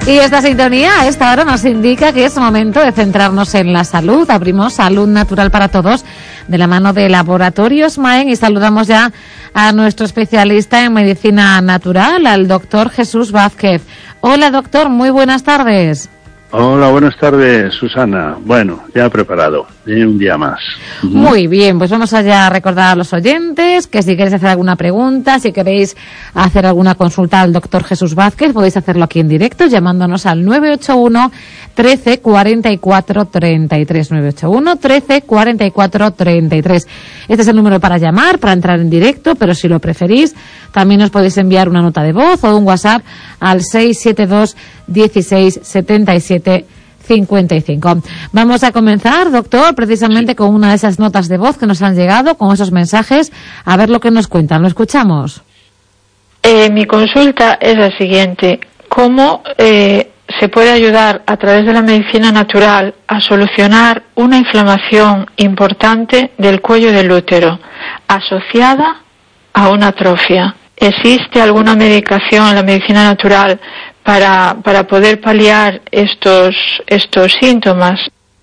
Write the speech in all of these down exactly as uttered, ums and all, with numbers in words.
Y esta sintonía a esta hora nos indica que es momento de centrarnos en la salud. Abrimos Salud Natural para Todos de la mano de Laboratorios Maen y saludamos ya a nuestro especialista en medicina natural, al doctor Jesús Vázquez. Hola doctor, muy buenas tardes. Hola, buenas tardes, Susana. Bueno, ya preparado, ¿eh? Un día más. Muy bien, pues vamos allá a recordar a los oyentes que si queréis hacer alguna pregunta, si queréis hacer alguna consulta al doctor Jesús Vázquez, podéis hacerlo aquí en directo llamándonos al nueve ocho uno, trece, cuarenta y cuatro, treinta y tres, nueve ocho uno, trece, cuarenta y cuatro, treinta y tres. Este es el número para llamar, para entrar en directo, pero si lo preferís, también os podéis enviar una nota de voz o un WhatsApp al seis siete dos, dieciséis, setenta y siete, cincuenta y cinco. Vamos a comenzar, doctor, precisamente con una de esas notas de voz que nos han llegado, con esos mensajes, a ver lo que nos cuentan. ¿Lo escuchamos? Eh, mi consulta es la siguiente. ¿Cómo eh, se puede ayudar a través de la medicina natural a solucionar una inflamación importante del cuello del útero asociada a una atrofia? ¿Existe alguna medicación en la medicina natural para para poder paliar estos estos síntomas?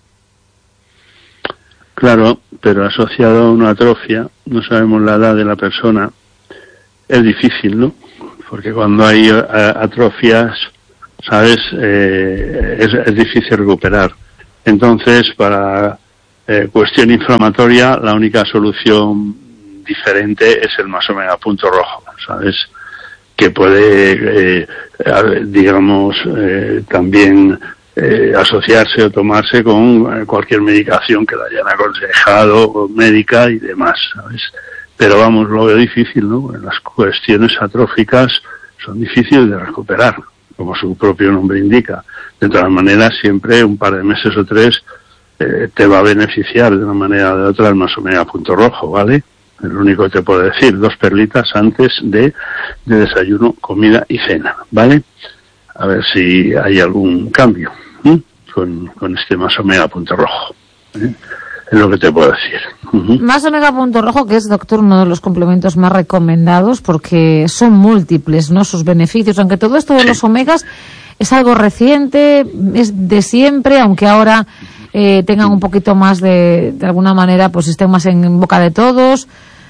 Claro, pero asociado a una atrofia, no sabemos la edad de la persona, es difícil, ¿no? Porque cuando hay uh, atrofias, ¿sabes? Eh, es, es difícil recuperar. Entonces, para eh, cuestión inflamatoria, la única solución diferente es el más omega punto rojo, ¿sabes? Que puede, eh, digamos, eh, también eh, asociarse o tomarse con cualquier medicación que le hayan aconsejado, médica y demás, ¿sabes? Pero vamos, lo veo difícil, ¿no? Las cuestiones atróficas son difíciles de recuperar, como su propio nombre indica. De todas maneras, siempre un par de meses o tres eh, te va a beneficiar de una manera o de otra el más omega punto rojo, ¿vale? Es lo único que te puedo decir, dos perlitas antes de, de desayuno, comida y cena, ¿vale? A ver si hay algún cambio ¿eh? con, con este más omega punto rojo. ¿eh? Es lo que te puedo decir. Uh-huh. Más omega punto rojo, que es, doctor, uno de los complementos más recomendados porque son múltiples, ¿no? Sus beneficios, aunque todo esto de sí. los omegas es algo reciente, es de siempre, aunque ahora eh, tengan un poquito más de, de alguna manera, pues estén más en boca de todos.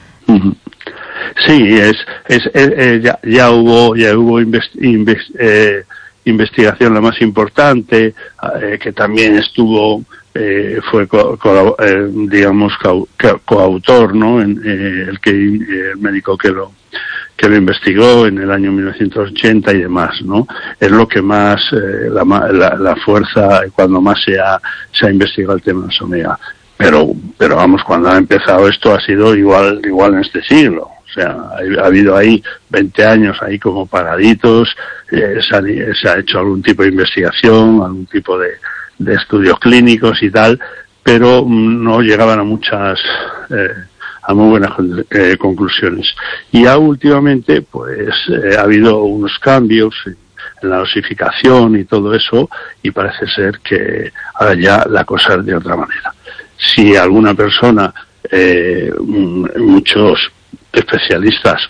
Sí, es, es, es eh, ya, ya hubo, ya hubo invest, invest, eh, investigación la más importante, eh, que también estuvo, eh, fue co, co, eh, digamos co, co, coautor, ¿no? En, eh, el que eh, el médico que lo que lo investigó en el año mil novecientos ochenta y demás, ¿no? Es lo que más, eh, la, la, la fuerza, cuando más se ha, se ha investigado el tema de omega. Pero, pero vamos, cuando ha empezado esto ha sido igual, igual en este siglo. O sea, ha, ha habido ahí veinte años ahí como paraditos, eh, se, ha, se ha hecho algún tipo de investigación, algún tipo de, de estudios clínicos y tal, pero no llegaban a muchas, eh, a muy buenas eh, conclusiones. Y ya últimamente, pues, eh, ha habido unos cambios en, en la dosificación y todo eso, y parece ser que ahora ya la cosa es de otra manera. Si alguna persona, eh, muchos especialistas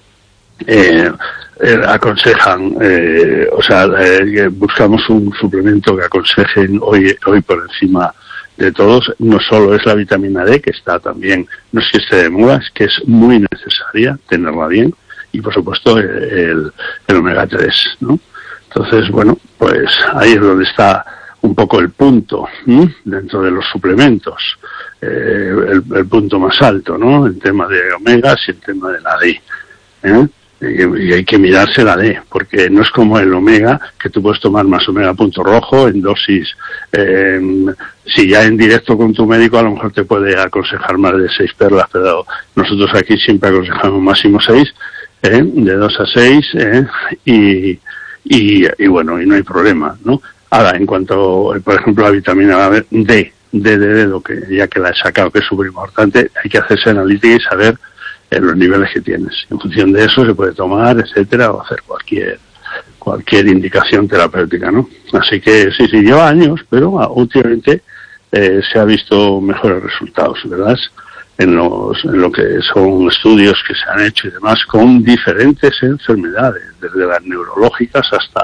eh, eh, aconsejan, eh, o sea, eh, buscamos un suplemento que aconsejen hoy, hoy por encima de todos, no solo es la vitamina D, que está también, no es que esté de moda, es que es muy necesaria tenerla bien, y por supuesto el, el, el omega tres, ¿no? Entonces, bueno, pues ahí es donde está un poco el punto, ¿sí? Dentro de los suplementos, eh, el, el punto más alto, ¿no? El tema de omegas y el tema de la D, ¿eh? Y, y hay que mirarse la D, porque no es como el omega, que tú puedes tomar más omega punto rojo en dosis, eh, si ya en directo con tu médico a lo mejor te puede aconsejar más de seis perlas, pero nosotros aquí siempre aconsejamos máximo seis, ¿eh? De dos a seis, ¿eh? y, y, y bueno, y no hay problema, ¿no? Ahora, en cuanto, por ejemplo, la vitamina D, D de dedo, que ya que la he sacado, que es súper importante, hay que hacerse analítica y saber eh, los niveles que tienes. En función de eso se puede tomar, etcétera, o hacer cualquier cualquier indicación terapéutica, ¿no? Así que sí, sí, lleva años, pero últimamente eh, se ha visto mejores resultados, ¿verdad? En, los, en lo que son estudios que se han hecho y demás con diferentes enfermedades, desde las neurológicas hasta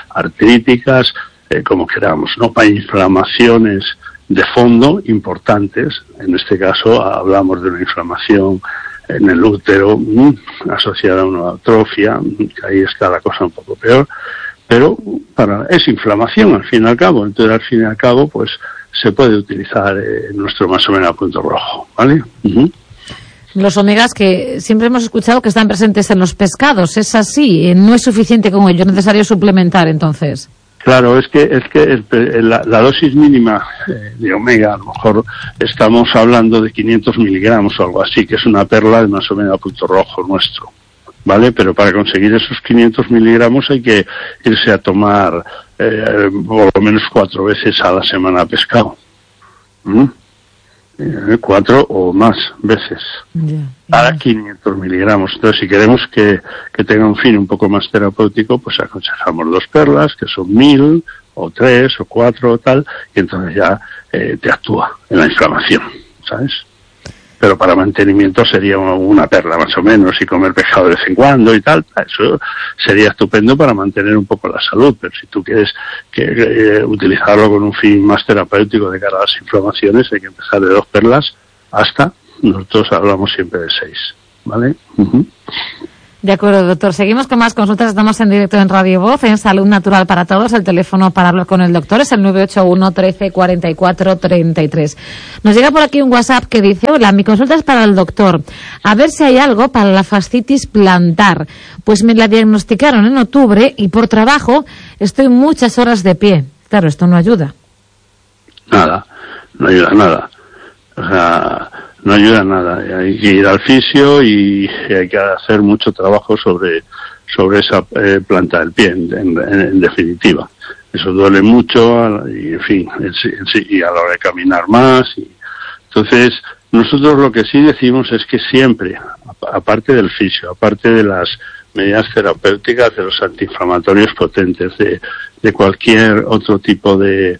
artríticas, eh, como queramos, ¿no? Para inflamaciones de fondo importantes, en este caso hablamos de una inflamación en el útero mmm, asociada a una atrofia, que ahí está la cosa un poco peor, pero para es inflamación al fin y al cabo, entonces al fin y al cabo pues se puede utilizar eh, nuestro más o menos punto rojo, ¿vale? Uh-huh. Los omegas que siempre hemos escuchado que están presentes en los pescados, ¿es así? ¿No es suficiente con ello? ¿Es necesario suplementar entonces? Claro, es que es que el, el, la, la dosis mínima eh, de omega, a lo mejor estamos hablando de quinientos miligramos o algo así, que es una perla de más o menos a punto rojo nuestro, ¿vale? Pero para conseguir esos quinientos miligramos hay que irse a tomar eh, por lo menos cuatro veces a la semana pescado. ¿Mm? Eh, cuatro o más veces yeah, yeah. a quinientos miligramos. Entonces, si queremos que, que tenga un fin un poco más terapéutico, pues aconsejamos dos perlas, que son mil, o tres, o cuatro, o tal, y entonces ya eh, te actúa en la inflamación, ¿sabes? Pero para mantenimiento sería una perla más o menos, y comer pescado de vez en cuando y tal, eso sería estupendo para mantener un poco la salud, pero si tú quieres que, eh, utilizarlo con un fin más terapéutico de cara a las inflamaciones, hay que empezar de dos perlas hasta, nosotros hablamos siempre de seis, ¿vale? Uh-huh. De acuerdo, doctor. Seguimos con más consultas. Estamos en directo en Radio Voz, en Salud Natural para Todos. El teléfono para hablar con el doctor es el nueve ocho uno, trece, cuarenta y cuatro, treinta y tres. Nos llega por aquí un WhatsApp que dice: hola, mi consulta es para el doctor. A ver si hay algo para la fascitis plantar. Pues me la diagnosticaron en octubre y por trabajo estoy muchas horas de pie. Claro, esto no ayuda. Nada, no ayuda nada. O sea, no ayuda nada. Hay que ir al fisio y hay que hacer mucho trabajo sobre sobre esa eh, planta del pie, en, en, en definitiva. Eso duele mucho y, en fin, en, en, y a la hora de caminar más. Y, entonces, nosotros lo que sí decimos es que siempre, aparte del fisio, aparte de las medidas terapéuticas, de los antiinflamatorios potentes, de, de cualquier otro tipo de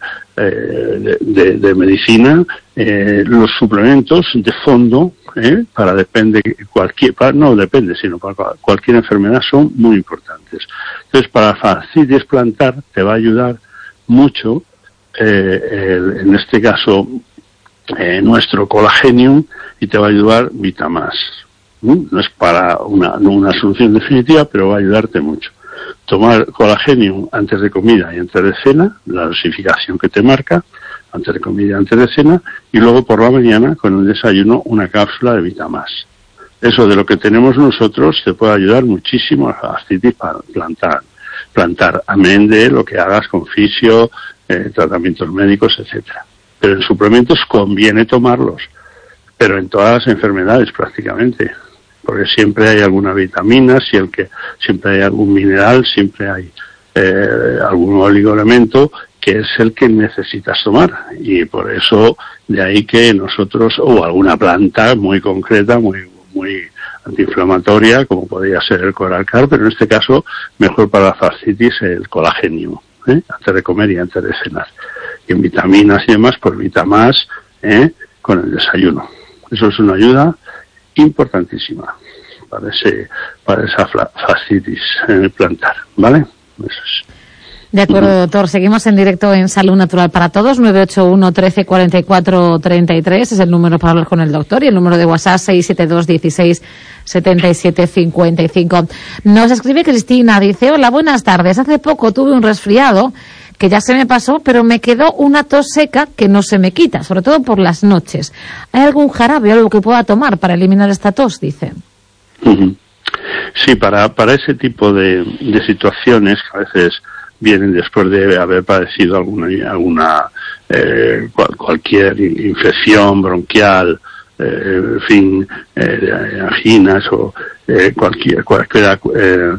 De, de, de medicina, eh, los suplementos de fondo, eh, para depende cualquier, para, no depende, sino para cualquier enfermedad son muy importantes. Entonces, para fascitis plantar te va a ayudar mucho, eh, el, en este caso, eh, nuestro Colagenium, y te va a ayudar Vitamas. ¿Mm? No es para una, no una solución definitiva, pero va a ayudarte mucho. Tomar Colagenium antes de comida y antes de cena, la dosificación que te marca, antes de comida y antes de cena, y luego por la mañana, con el desayuno, una cápsula de Vitamas. Eso de lo que tenemos nosotros te puede ayudar muchísimo a la fascitis plantar, plantar, amén de lo que hagas con fisio, eh, tratamientos médicos, etcétera. Pero en suplementos conviene tomarlos, pero en todas las enfermedades prácticamente. Porque siempre hay alguna vitamina, si el que, siempre hay algún mineral, siempre hay eh, algún oligoelemento que es el que necesitas tomar. Y por eso, de ahí que nosotros, o alguna planta muy concreta, muy muy antiinflamatoria, como podría ser el Coralcar, pero en este caso, mejor para la fascitis el Colagenium, ¿eh? Antes de comer y antes de cenar. Y en vitaminas y demás, pues Vitamas, ¿eh? Con el desayuno. Eso es una ayuda importantísima para ese para esa fascitis eh, plantar, ¿vale? Eso es. De acuerdo, doctor. Seguimos en directo en Salud Natural para Todos. nueve ocho uno, trece, cuarenta y cuatro, treinta y tres es el número para hablar con el doctor, y el número de WhatsApp seis siete dos, dieciséis, setenta y siete, cincuenta y cinco. Nos escribe Cristina, dice: hola, buenas tardes. Hace poco tuve un resfriado que ya se me pasó, pero me quedó una tos seca que no se me quita, sobre todo por las noches. ¿Hay algún jarabe o algo que pueda tomar para eliminar esta tos?, dice. Uh-huh. Sí, para para ese tipo de, de situaciones que a veces vienen después de haber padecido alguna alguna eh, cual, cualquier infección bronquial, eh, en fin, eh, anginas o eh, cualquier cualquier eh,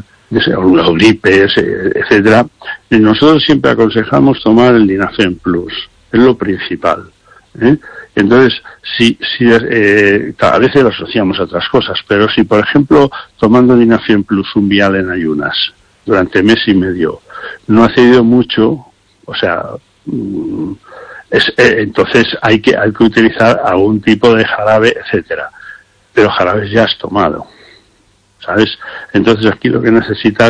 o gripes, etcétera. Nosotros siempre aconsejamos tomar el Dinafen Plus, es lo principal, ¿eh? Entonces, si, si eh, a veces lo asociamos a otras cosas, pero si, por ejemplo, tomando Dinafen Plus un vial en ayunas durante mes y medio no ha cedido mucho, o sea, es, eh, entonces hay que hay que utilizar algún tipo de jarabe, etcétera. Pero jarabes ya has tomado, ¿sabes? Entonces aquí lo que necesitas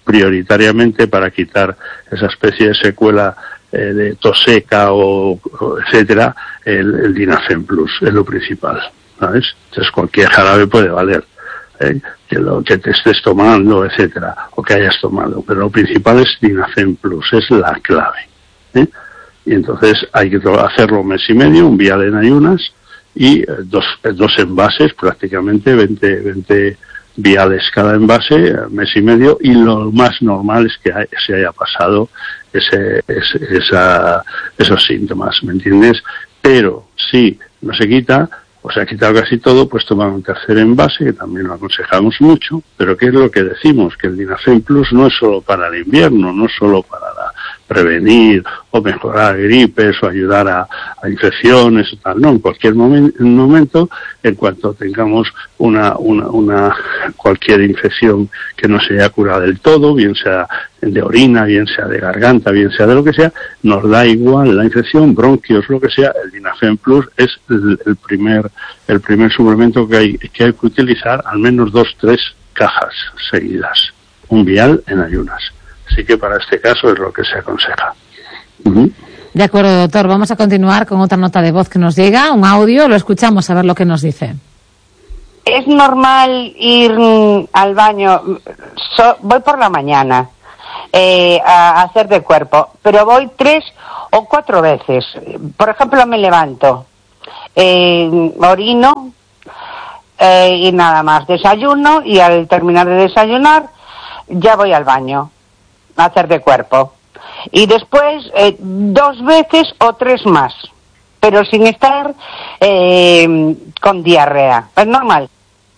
prioritariamente para quitar esa especie de secuela eh, de tos seca o, o etcétera, el, el Dinafen Plus es lo principal, ¿sabes? Entonces cualquier jarabe puede valer, ¿eh? que lo que te estés tomando, etcétera, o que hayas tomado, pero lo principal es Dinafen Plus, es la clave, ¿eh? Y entonces hay que hacerlo un mes y medio, un vial en ayunas y eh, dos, eh, dos envases, prácticamente veinte, veinte viales cada envase, mes y medio, y lo más normal es que hay, se haya pasado ese, ese, esa, esos síntomas, ¿me entiendes? Pero si no se quita, o se ha quitado casi todo, pues tomar un tercer envase, que también lo aconsejamos mucho, pero ¿qué es lo que decimos? Que el Dinafen Plus no es solo para el invierno, no es solo para la, prevenir o mejorar gripes o ayudar a, a infecciones o tal, no, en cualquier momen, momento, en cuanto tengamos una, una, una cualquier infección que no se haya curado del todo, bien sea de orina, bien sea de garganta, bien sea de lo que sea, nos da igual la infección, bronquios, lo que sea, el Dinafen Plus es el, el primer el primer suplemento que hay que hay que utilizar, al menos dos, tres cajas seguidas, un vial en ayunas. Así que para este caso es lo que se aconseja. Uh-huh. De acuerdo, doctor. Vamos a continuar con otra nota de voz que nos llega, un audio, lo escuchamos a ver lo que nos dice. Es normal ir al baño, so, voy por la mañana eh, a hacer de cuerpo, pero voy tres o cuatro veces. Por ejemplo, me levanto, eh, orino eh, y nada más, desayuno, y al terminar de desayunar ya voy al baño a hacer de cuerpo. Y después eh, dos veces o tres más, pero sin estar eh, con diarrea. ¿Es normal?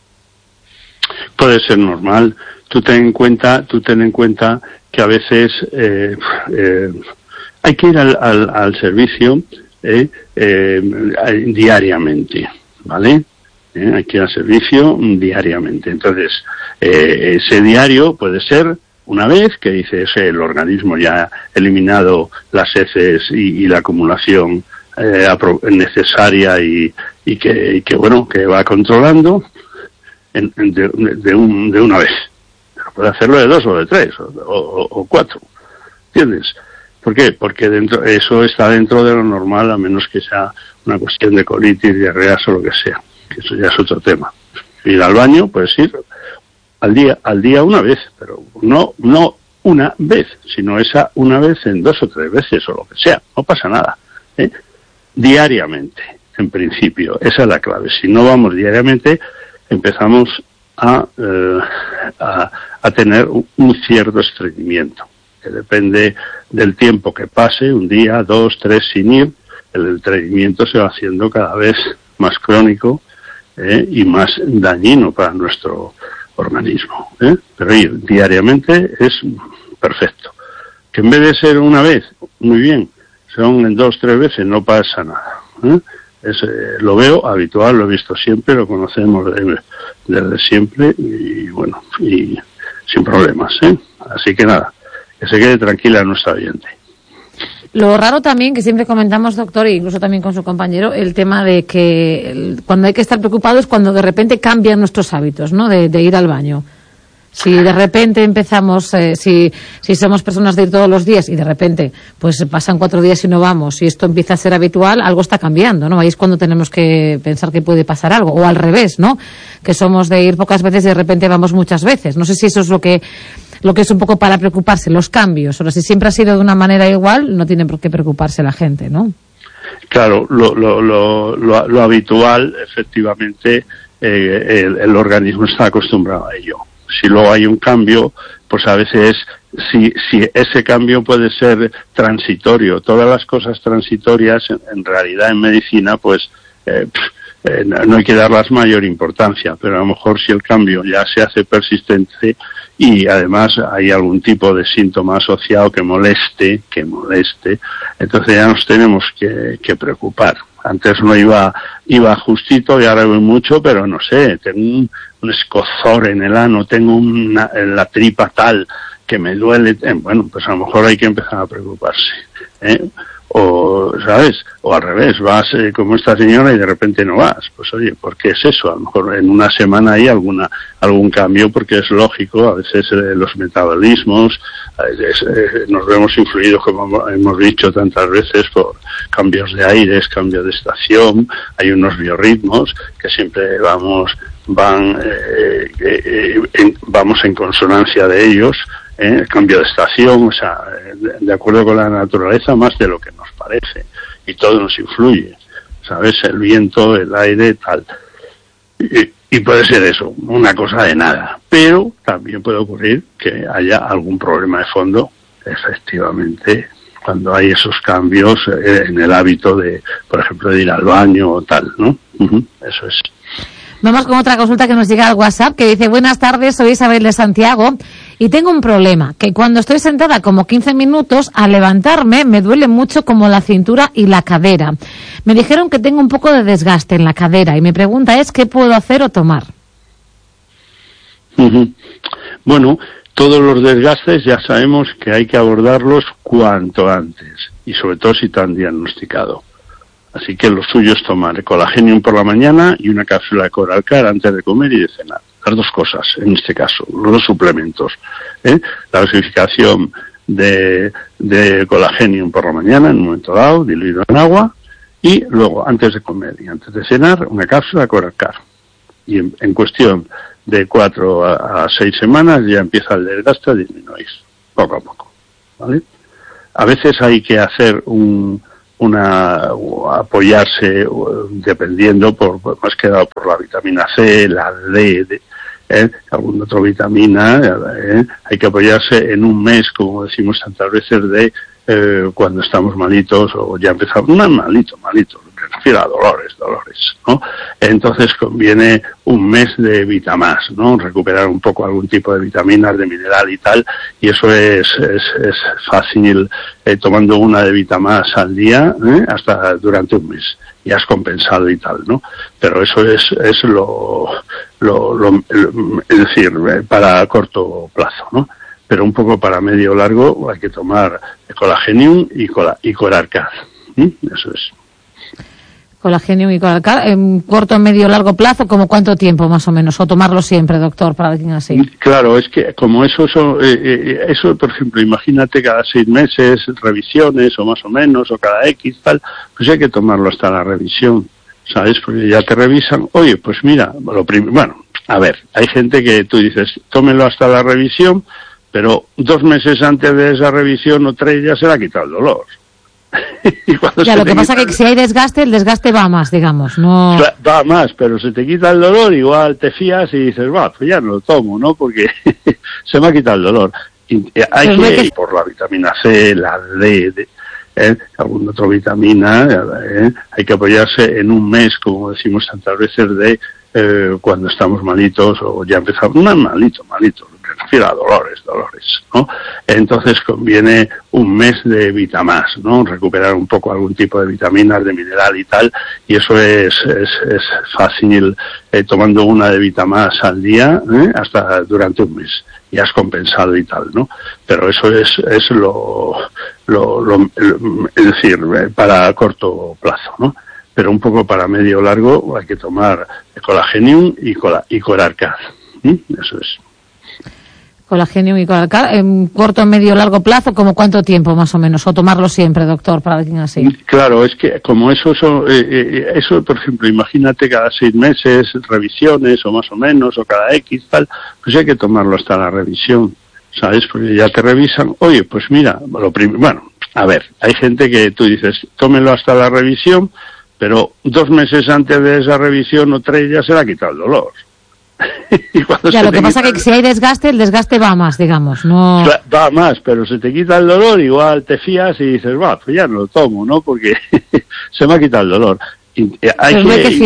Puede ser normal. Tú ten en cuenta, tú ten en cuenta que a veces eh, eh, hay que ir al, al, al servicio eh, eh, diariamente, ¿vale? Eh, hay que ir al servicio diariamente. Entonces, eh, ese diario puede ser una vez que dices eh, el organismo ya ha eliminado las heces y, y la acumulación eh, necesaria y, y, que, y que, bueno, que va controlando en, en de, de, un, de una vez. Pero puede hacerlo de dos o de tres o, o, o cuatro. ¿Entiendes? ¿Por qué? Porque dentro, eso está dentro de lo normal, a menos que sea una cuestión de colitis, diarreas o lo que sea. Que eso ya es otro tema. Ir al baño, puedes ir al día, al día una vez, pero no, no una vez, sino esa una vez en dos o tres veces o lo que sea, no pasa nada, ¿eh? Diariamente, en principio, esa es la clave. Si no vamos diariamente, empezamos a, eh, a, a tener un cierto estreñimiento, que depende del tiempo que pase, un día, dos, tres sin ir, el estreñimiento se va haciendo cada vez más crónico eh, y más dañino para nuestro organismo, ¿eh? Pero ir diariamente es perfecto. Que en vez de ser una vez, muy bien, son en dos, tres veces, no pasa nada, ¿eh? Es, eh, lo veo habitual, lo he visto siempre, lo conocemos desde, desde siempre y bueno, y sin problemas, ¿eh? Así que nada, que se quede tranquila nuestra oyente. Lo raro también, que siempre comentamos, doctor, e incluso también con su compañero, el tema de que el, cuando hay que estar preocupados es cuando de repente cambian nuestros hábitos, ¿no? De, de ir al baño. Si de repente empezamos, eh, si, si somos personas de ir todos los días y de repente pues pasan cuatro días y no vamos y esto empieza a ser habitual, algo está cambiando, ¿no? Ahí es cuando tenemos que pensar que puede pasar algo. O al revés, ¿no? Que somos de ir pocas veces y de repente vamos muchas veces. No sé si eso es lo que lo que es un poco para preocuparse, los cambios. O si siempre ha sido de una manera igual, no tiene por qué preocuparse la gente, ¿no? Claro, lo, lo, lo, lo, lo habitual, efectivamente, eh, el, el organismo está acostumbrado a ello. Si luego hay un cambio, pues a veces, si, si ese cambio puede ser transitorio, todas las cosas transitorias, en, en realidad en medicina, pues eh, eh, no hay que darlas mayor importancia, pero a lo mejor si el cambio ya se hace persistente y además hay algún tipo de síntoma asociado que moleste, que moleste, entonces ya nos tenemos que, que preocupar. Antes no iba, iba justito y ahora voy mucho, pero no sé, tengo un, un escozor en el ano, tengo una, la tripa tal que me duele, eh, bueno, pues a lo mejor hay que empezar a preocuparse, ¿eh? o, ¿sabes? O al revés, vas eh, como esta señora y de repente no vas. Pues oye, ¿por qué es eso? A lo mejor en una semana hay alguna algún cambio, porque es lógico, a veces eh, los metabolismos, a veces eh, nos vemos influidos, como hemos dicho tantas veces, por cambios de aires, cambio de estación, hay unos biorritmos que siempre vamos, van, eh, eh, en, vamos en consonancia de ellos, ¿eh? El cambio de estación, o sea, de, de acuerdo con la naturaleza, más de lo que nos parece, y todo nos influye, ¿sabes? El viento, el aire, tal. Y, y puede ser eso, una cosa de nada, pero también puede ocurrir que haya algún problema de fondo, efectivamente, cuando hay esos cambios eh, en el hábito de, por ejemplo, de ir al baño o tal, ¿no? Uh-huh, eso es. Vamos con otra consulta que nos llega al WhatsApp, que dice: buenas tardes, soy Isabel de Santiago y tengo un problema, que cuando estoy sentada como quince minutos, al levantarme me duele mucho como la cintura y la cadera. Me dijeron que tengo un poco de desgaste en la cadera y mi pregunta es: ¿qué puedo hacer o tomar? Uh-huh. Bueno, todos los desgastes ya sabemos que hay que abordarlos cuanto antes, y sobre todo si te han diagnosticado. Así que lo suyo es tomar Colagenium por la mañana y una cápsula de Coralcar antes de comer y de cenar. Las dos cosas, en este caso, los dos suplementos. ¿eh? La dosificación de, de Colagenium por la mañana, en un momento dado, diluido en agua, y luego, antes de comer y antes de cenar, una cápsula de Coralcar. Y en, en cuestión de cuatro a, a seis semanas ya empieza el desgaste a disminuir, poco a poco. ¿Vale? A veces hay que hacer un... una apoyarse dependiendo por, por más que dado por la vitamina C, la D, de, eh, alguna otra vitamina, eh, hay que apoyarse en un mes, como decimos tantas veces, de eh, cuando estamos malitos o ya empezamos, no malito, malito, me refiero a dolores, dolores, ¿no? Entonces conviene un mes de Vitamás, ¿no? Recuperar un poco algún tipo de vitaminas, de mineral y tal, y eso es, es, es fácil, eh, tomando una de Vitamás al día, ¿eh? Hasta durante un mes, y has compensado y tal, ¿no? Pero eso es, es lo, lo, lo, lo, es decir, para corto plazo, ¿no? Pero un poco para medio largo hay que tomar Colagenium y, cola, y Coralcar, ¿eh? Eso es. Colagenium y Coralcar, en corto, medio, largo plazo, ¿como cuánto tiempo más o menos? O tomarlo siempre, doctor, para alguien así. Claro, es que como eso, eso, eh, eh, eso, por ejemplo, imagínate cada seis meses, revisiones, o más o menos, o cada X, tal, pues hay que tomarlo hasta la revisión, ¿sabes? Porque ya te revisan, oye, pues mira, lo prim- bueno, a ver, hay gente que tú dices, tómelo hasta la revisión, pero dos meses antes de esa revisión o tres ya se le ha quitado el dolor. Y ya, lo que pasa es que si hay desgaste, el desgaste va más, digamos, no... Va más, pero se te quita el dolor, igual te fías y dices, va, pues ya no lo tomo, ¿no? Porque se me ha quitado el dolor. Y hay pero que, que... por la vitamina C, la D, de, eh, alguna otra vitamina, eh, hay que apoyarse en un mes, como decimos tantas veces, de eh, cuando estamos malitos o ya empezamos, no malito, malito, me refiero a dolores, dolores, ¿no? Entonces conviene un mes de Vitamás, ¿no? Recuperar un poco algún tipo de vitaminas, de mineral y tal, y eso es, es, es fácil, eh, tomando una de Vitamás al día, ¿eh? Hasta durante un mes, y has compensado y tal, ¿no? Pero eso es, es lo, lo, lo, lo, es decir, para corto plazo, ¿no? Pero un poco para medio largo hay que tomar Colagenium y, cola, y Coralcar, ¿eh? Eso es. Colagenium y Coralcar, en corto, medio, largo plazo, ¿como cuánto tiempo más o menos? O tomarlo siempre, doctor, para alguien así. Claro, es que como eso, eso, eh, eso, por ejemplo, imagínate cada seis meses, revisiones, o más o menos, o cada X, tal, pues hay que tomarlo hasta la revisión, ¿sabes? Porque ya te revisan, oye, pues mira, lo prim- bueno, a ver, hay gente que tú dices, tómelo hasta la revisión, pero dos meses antes de esa revisión o tres ya se le ha quitado el dolor. Y ya, lo que pasa es que si hay desgaste, el desgaste va más, digamos, no... Va más, pero se te quita el dolor, igual te fías y dices, va, pues ya no lo tomo, ¿no? Porque se me ha quitado el dolor. Y hay que...